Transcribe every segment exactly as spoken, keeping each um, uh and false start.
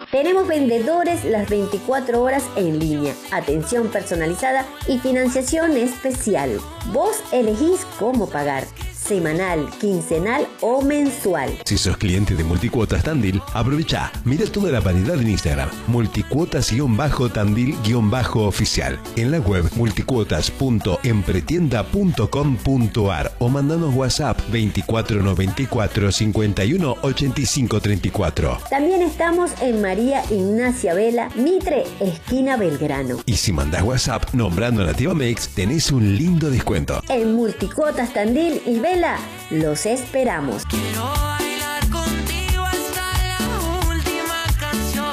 Tenemos vendedores las veinticuatro horas en línea, atención personalizada y financiación especial. Vos elegís cómo pagar, semanal, quincenal o mensual. Si sos cliente de Multicuotas Tandil, aprovecha, mira toda la variedad en Instagram, multicuotas-tandil-oficial, en la web multicuotas punto empretienda punto com punto ar o mandanos WhatsApp veinticuatro noventa y cuatro cincuenta y uno ochenta y cinco treinta y cuatro. También estamos en María Ignacia Vela, Mitre, esquina Belgrano. Y si mandás WhatsApp nombrando Nativa Mix, tenés un lindo descuento. En Multicuotas Tandil y Vela los esperamos. Quiero bailar contigo hasta la última canción.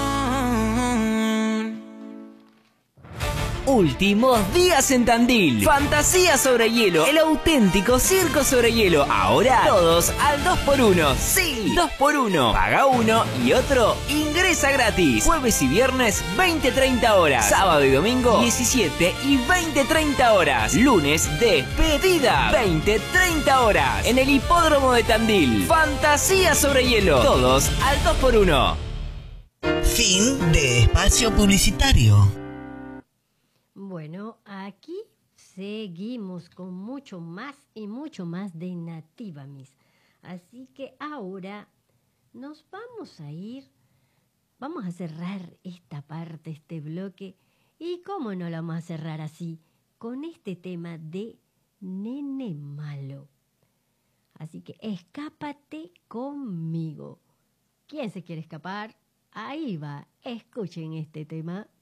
Últimos días en Tandil. Fantasía sobre hielo. El auténtico circo sobre hielo. Ahora todos al dos por uno. Sí, dos por uno. Paga uno y otro ingresa gratis. Jueves y viernes veinte treinta horas. Sábado y domingo diecisiete y veinte treinta horas. Lunes despedida veinte treinta horas. En el hipódromo de Tandil. Fantasía sobre hielo. Todos al dos por uno. Fin de espacio publicitario. Bueno, aquí seguimos con mucho más y mucho más de Nativa Mix. Así que ahora nos vamos a ir, vamos a cerrar esta parte, este bloque. Y cómo no lo vamos a cerrar así, con este tema de Nene Malo. Así que escápate conmigo. ¿Quién se quiere escapar? Ahí va, escuchen este tema.